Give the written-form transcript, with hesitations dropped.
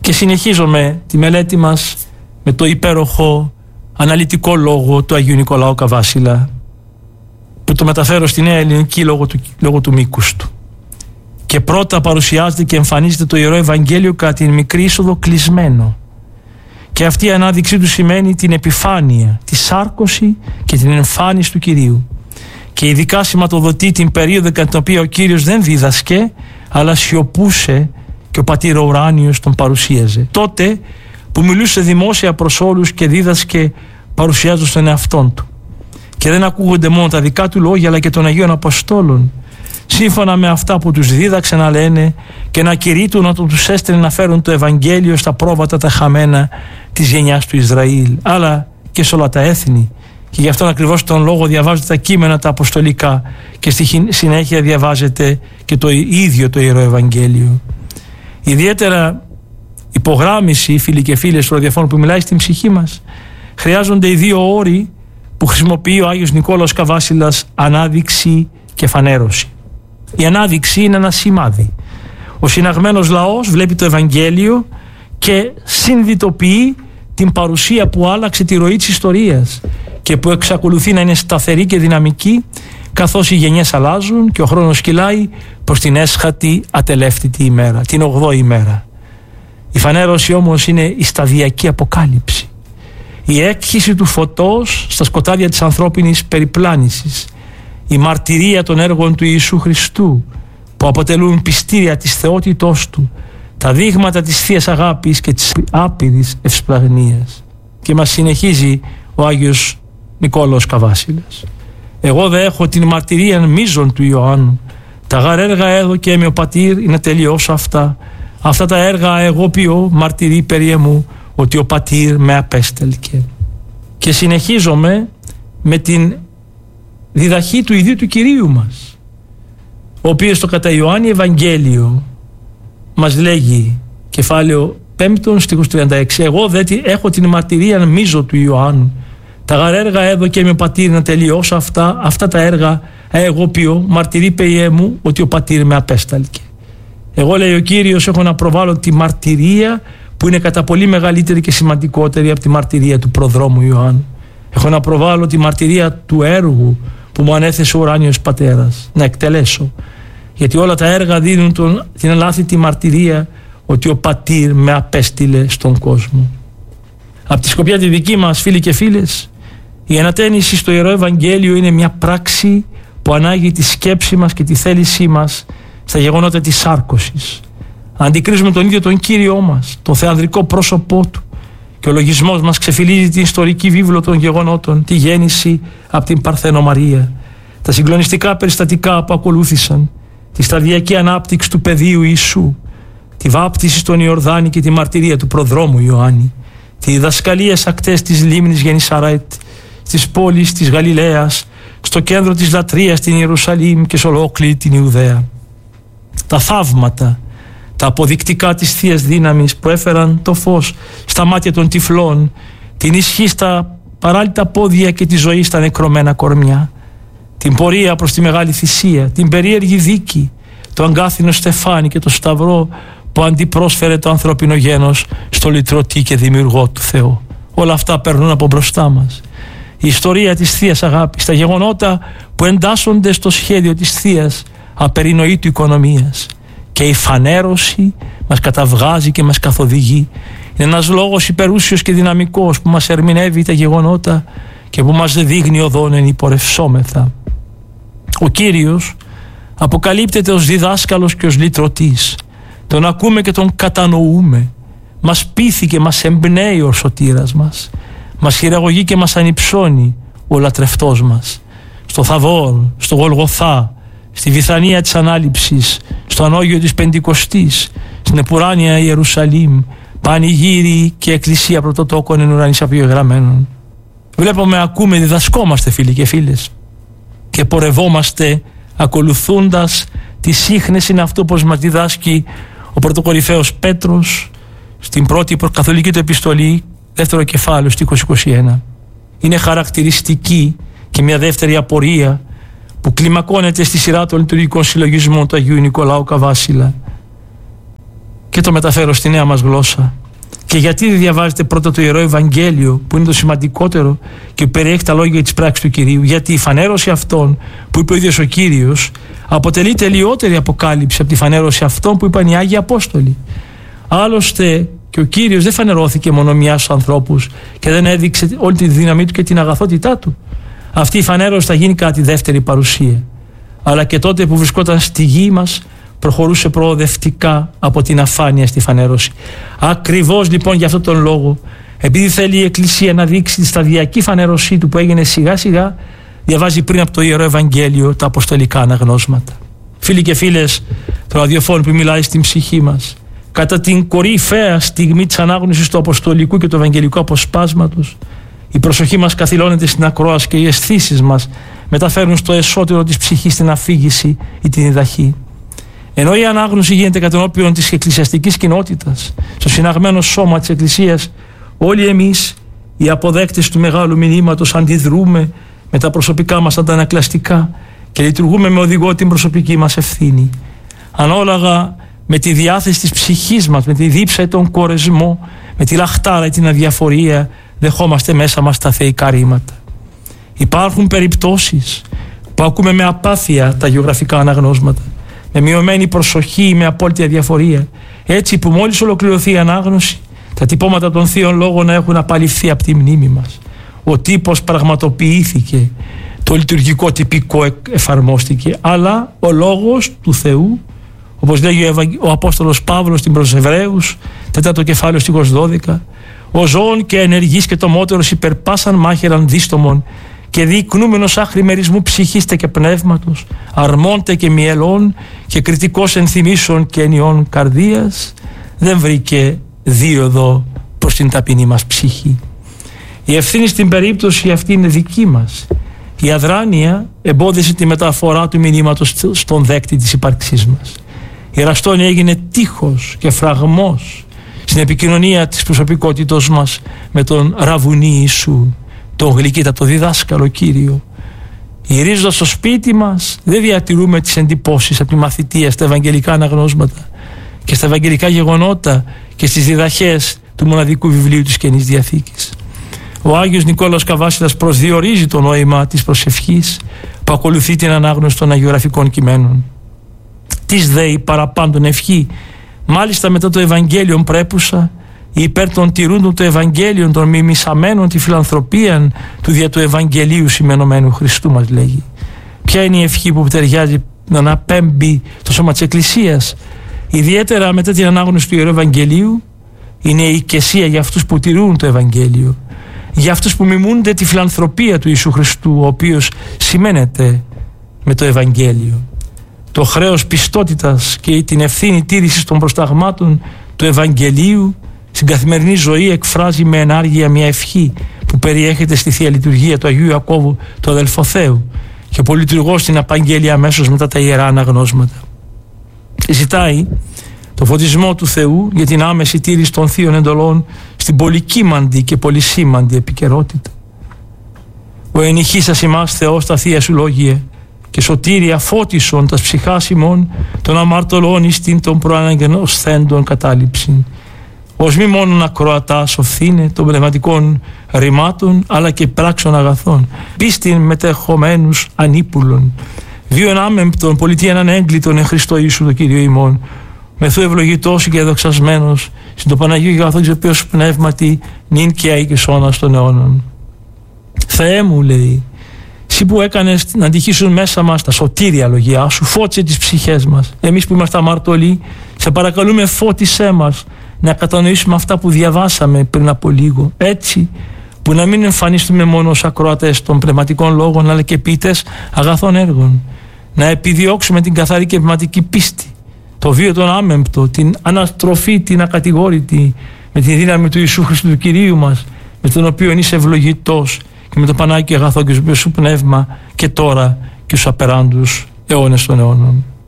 Και συνεχίζουμε τη μελέτη μας με το υπέροχο αναλυτικό λόγο του Αγίου Νικολάου Καβάσιλα, που το μεταφέρω στη Νέα Ελληνική λόγω του μήκους του. Και πρώτα παρουσιάζεται και εμφανίζεται το Ιερό Ευαγγέλιο κατά την μικρή είσοδο κλεισμένο. Και αυτή η ανάδειξή του σημαίνει την επιφάνεια, τη σάρκωση και την εμφάνιση του Κυρίου. Και ειδικά σηματοδοτεί την περίοδο κατά την οποία ο Κύριος δεν δίδασκε, αλλά σιωπούσε και ο Πατήρ ο Ουράνιος τον παρουσίαζε. Τότε που μιλούσε δημόσια προς όλους και δίδασκε παρουσιάζοντας τον εαυτόν του. Και δεν ακούγονται μόνο τα δικά του λόγια, αλλά και των Αγίων Αποστόλων, σύμφωνα με αυτά που τους δίδαξε να λένε και να κηρύττουν όταν τους έστελνε να φέρουν το Ευαγγέλιο στα πρόβατα τα χαμένα της γενιάς του Ισραήλ, αλλά και σε όλα τα έθνη. Και γι' αυτόν ακριβώς τον λόγο διαβάζετε τα κείμενα τα αποστολικά και στη συνέχεια διαβάζετε και το ίδιο το Ιερό Ευαγγέλιο. Ιδιαίτερα υπογράμμιση, φίλοι και φίλες του ραδιοφώνου, που μιλάει στην ψυχή μας, χρειάζονται οι δύο όροι που χρησιμοποιεί ο Άγιος Νικόλαος Καβάσιλας: ανάδειξη και φανέρωση. Η ανάδειξη είναι ένα σημάδι. Ο συναγμένος λαός βλέπει το Ευαγγέλιο και συνειδητοποιεί την παρουσία που άλλαξε τη ροή της ιστορίας και που εξακολουθεί να είναι σταθερή και δυναμική, καθώς οι γενιές αλλάζουν και ο χρόνος κυλάει προς την έσχατη ατελεύτητη ημέρα, την 8η ημέρα. Η φανέρωση όμως είναι η σταδιακή αποκάλυψη, η έκχυση του φωτός στα σκοτάδια της ανθρώπινης περιπλάνησης, η μαρτυρία των έργων του Ιησού Χριστού που αποτελούν πιστήρια της θεότητός του, τα δείγματα της Θείας Αγάπης και της άπειρης ευσπλαγνίας. Και μας συνεχίζει ο Άγιος Νικόλαος Καβάσιλας: εγώ δε έχω την μαρτυρία μείζων του Ιωάννου, τα γαρ έργα έδωκε με ο Πατήρ, είναι τελειώς αυτά τα έργα εγώ ποιώ, μαρτυρεί περί εμού ότι ο Πατήρ με απέστελκε. Και συνεχίζομαι με την διδαχή του ιδίου του Κυρίου μας, ο οποίος στο κατά Ιωάννη Ευαγγέλιο μας λέγει, κεφάλαιο 5 στίχος 36, εγώ δε έχω την μαρτυρία μείζω του Ιωάννου, τα γαρ έργα έδωκε με ο Πατήρ να τελειώσω αυτά τα έργα εγώ ποιώ, μαρτυρεί περί εμού ότι ο Πατήρ με απέσταλκε. Εγώ, λέει ο Κύριος, έχω να προβάλλω τη μαρτυρία που είναι κατά πολύ μεγαλύτερη και σημαντικότερη από τη μαρτυρία του προδρόμου Ιωάννου. Έχω να προβάλλω τη μαρτυρία του έργου που μου ανέθεσε ο ουράνιος πατέρας να εκτελέσω, γιατί όλα τα έργα δίνουν την αλάθητη μαρτυρία ότι ο Πατήρ με απέστειλε στον κόσμο. Από τη σκοπιά τη δική μας, φίλοι και φίλες, η ανατένιση στο Ιερό Ευαγγέλιο είναι μια πράξη που ανάγει τη σκέψη μας και τη θέλησή μας στα γεγονότα της σάρκωσης. Αντικρίζουμε τον ίδιο τον Κύριό μας, τον θεανδρικό πρόσωπό του, και ο λογισμός μας ξεφυλίζει την ιστορική βίβλο των γεγονότων, τη γέννηση από την Παρθένο Μαρία, τα συγκλονιστικά περιστατικά που ακολούθησαν, τη σταδιακή ανάπτυξη του παιδίου Ιησού, τη βάπτιση στον Ιορδάνη και τη μαρτυρία του προδρόμου Ιωάννη, τη διδασκαλία ακτές της λίμνης Γενισαρέτ, στις πόλεις της Γαλιλαίας, στο κέντρο της λατρείας στην Ιερουσαλήμ και σε ολόκληρη την Ιουδαία. Τα θαύματα, τα αποδεικτικά της Θείας Δύναμης που έφεραν το φως στα μάτια των τυφλών, την ισχύ στα παράλυτα πόδια και τη ζωή στα νεκρωμένα κορμιά, την πορεία προς τη Μεγάλη Θυσία, την περίεργη δίκη, το αγκάθινο στεφάνι και το σταυρό που αντιπρόσφερε το ανθρώπινο γένος στο λυτρωτή και δημιουργό του Θεό. Όλα αυτά περνούν από μπροστά μας. Η ιστορία της Θείας Αγάπης, τα γεγονότα που εντάσσονται στο σχέδιο της Θείας απερινοήτου οικονομίας, και η φανέρωση μας καταβγάζει και μας καθοδηγεί. Είναι ένας λόγος υπερούσιος και δυναμικός που μας ερμηνεύει τα γεγονότα και που μας δείχνει οδόν εν υπορευσόμεθα. Ο Κύριος αποκαλύπτεται ως διδάσκαλος και ως λυτρωτής. Τον ακούμε και τον κατανοούμε. Μας πείθει και μας εμπνέει ο σωτήρας μας. Μας χειραγωγεί και μας ανυψώνει ο λατρευτός μας. Στο Θαβόρ, στο Γολγοθά, στη Βηθανία της Ανάληψης, στο Ανώγιο της Πεντηκοστής, στην επουράνια Ιερουσαλήμ, πανηγύρι και εκκλησία πρωτοτόκων εν ουρανής απογεγραμμένων. Βλέπουμε, ακούμε, διδασκόμαστε, φίλοι και φίλες, και πορευόμαστε ακολουθούντας τη σύχνεση, είναι αυτό πως μας διδάσκει ο πρωτοκορυφαίος Πέτρος στην πρώτη καθολική του επιστολή, δεύτερο κεφάλαιο, στίχος 21. Είναι χαρακτηριστική και μια δεύτερη απορία που κλιμακώνεται στη σειρά των λειτουργικών συλλογισμών του Αγίου Νικολάου Καβάσιλα, και το μεταφέρω στη νέα μας γλώσσα. Και γιατί δεν διαβάζετε πρώτα το Ιερό Ευαγγέλιο, που είναι το σημαντικότερο και περιέχει τα λόγια της πράξης του Κυρίου? Γιατί η φανέρωση αυτών που είπε ο ίδιος ο Κύριος αποτελεί τελειότερη αποκάλυψη από τη φανέρωση αυτών που είπαν οι Άγιοι Απόστολοι. Άλλωστε και ο Κύριος δεν φανερώθηκε μόνο μιας στους ανθρώπους και δεν έδειξε όλη τη δύναμή του και την αγαθότητά του. Αυτή η φανέρωση θα γίνει κατά τη δεύτερη παρουσία. Αλλά και τότε που βρισκόταν στη γη μας, προχωρούσε προοδευτικά από την αφάνεια στη φανέρωση. Ακριβώς λοιπόν για αυτόν τον λόγο, επειδή θέλει η Εκκλησία να δείξει τη σταδιακή φανέρωσή του που έγινε σιγά σιγά, διαβάζει πριν από το Ιερό Ευαγγέλιο τα αποστολικά αναγνώσματα. Φίλοι και φίλες, το ραδιοφώνου που μιλάει στην ψυχή μας, κατά την κορυφαία στιγμή της ανάγνωσης του αποστολικού και του ευαγγελικού αποσπάσματος, η προσοχή μας καθυλώνεται στην ακρόαση και οι αισθήσεις μας μεταφέρουν στο εσωτερικό της ψυχής την αφήγηση ή την διδαχή. Ενώ η ανάγνωση γίνεται κατ' ενώπιον της εκκλησιαστικής κοινότητας, στο συναγμένο σώμα της Εκκλησίας, όλοι εμείς, οι αποδέκτες του μεγάλου μηνύματος, αντιδρούμε με τα προσωπικά μας αντανακλαστικά και λειτουργούμε με οδηγό την προσωπική μας ευθύνη. Ανάλογα με τη διάθεση της ψυχής μας, με τη δίψα ή τον κορεσμό, με τη λαχτάρα ή την αδιαφορία, δεχόμαστε μέσα μας τα θεϊκά ρήματα. Υπάρχουν περιπτώσεις που ακούμε με απάθεια τα γεωγραφικά αναγνώσματα, με μειωμένη προσοχή ή με απόλυτη αδιαφορία, έτσι που μόλις ολοκληρωθεί η ανάγνωση, τα τυπώματα των θείων λόγων έχουν απαλληφθεί από τη μνήμη μας. Ο τύπος πραγματοποιήθηκε, το λειτουργικό τυπικό εφαρμόστηκε, αλλά ο λόγος του Θεού, όπως λέγει ο Απόστολος Παύλος στην προς Εβραίους, 4ο κεφάλαιο στίχος 12, ο ζώων και ενεργής και τομότερος υπερπάσαν μάχαιραν δίστομον και δεικνούμενος άχρη μερισμού ψυχίστε και πνεύματος, αρμόντε και μυελών και κριτικός ενθυμίσεων και ενιών καρδίας, δεν βρήκε δίωδο προς την ταπεινή μας ψυχή. Η ευθύνη στην περίπτωση αυτή είναι δική μας. Η αδράνεια εμπόδισε τη μεταφορά του μηνύματος στον δέκτη της ύπαρξής μας. Η εραστόνια έγινε τείχος και φραγμός στην επικοινωνία της προσωπικότητός μας με τον Ραβουνί Ιησού, τον γλυκύτατο διδάσκαλο Κύριο. Γυρίζοντας στο σπίτι μας, δεν διατηρούμε τις εντυπώσεις από τη μαθητεία στα ευαγγελικά αναγνώσματα και στα ευαγγελικά γεγονότα και στις διδαχές του μοναδικού βιβλίου της Καινής Διαθήκης. Ο Άγιος Νικόλαος Καβάσιλας προσδιορίζει το νόημα της προσευχής που ακολουθεί την ανάγνωση των αγιογραφικών κειμένων. Της δέει παραπάντων ευχή, μάλιστα μετά το Ευαγγέλιον πρέπουσα, υπέρ των τηρούντων το Ευαγγέλιον των μη μισαμένων τη φιλανθρωπία του δια του Ευαγγελίου σημενωμένου Χριστού, μας λέγει. Ποια είναι η ευχή που ταιριάζει να αναπέμπει το σώμα της Εκκλησίας, ιδιαίτερα μετά την ανάγνωση του Ιερού Ευαγγελίου? Είναι η οικεσία για αυτούς που τηρούν το Ευαγγέλιο, για αυτούς που μιμούνται τη φιλανθρωπία του Ιησού Χριστού, ο οποίος σημαίνεται με το Ευαγγέλιο. Το χρέος πιστότητας και την ευθύνη τήρησης των προσταγμάτων του Ευαγγελίου στην καθημερινή ζωή εκφράζει με ενάργεια μια ευχή που περιέχεται στη Θεία Λειτουργία του Αγίου Ιακώβου του Αδελφοθέου και που λειτουργώ στην Απαγγέλια αμέσως μετά τα Ιερά Αναγνώσματα. Ζητάει το φωτισμό του Θεού για την άμεση τήρηση των θείων εντολών στην πολυκύμαντη και πολυσήμαντη επικαιρότητα. Ο ενηχήσας ημάς Θεός τα θεία σου λόγια και σωτήρια φώτισον τας ψυχάς ημών των αμαρτωλών εις την των προαναγνωσθέντων κατάληψην. Ως μη μόνον ακροατά σωθήνε των πνευματικών ρημάτων αλλά και πράξεων αγαθών, πίστην μετεχομένους ανήπουλων, βίον άμεμπτον πολιτείαν ανέγκλητον εν Χριστώ Ιησού το Κύριο ημών, μεθού ευλογητός και δοξασμένος στην το Παναγίου και αγαθόν οποίος πνεύματι νυν και αεί και σώνας των αιώνων. Θεέ μου, λέει, εσύ που έκανες να αντυχήσουν μέσα μας τα σωτήρια λογιά σου, φώτισε τις ψυχές μας. Εμείς που είμαστε αμαρτωλοί, σε παρακαλούμε φώτισέ μας να κατανοήσουμε αυτά που διαβάσαμε πριν από λίγο, έτσι που να μην εμφανιστούμε μόνο ως ακροατές των πνευματικών λόγων αλλά και ποιητές αγαθών έργων. Να επιδιώξουμε την καθαρή και πνευματική πίστη, το βίο τον άμεμπτο, την αναστροφή την ακατηγόρητη με τη δύναμη του Ιησού Χριστού του Κυρίου μας, με τον οποίο είσαι ευλογητός και με το Πανάγιο αγαθό και σου πνεύμα και τώρα και στους απεράντους αιώνες των αιώνων.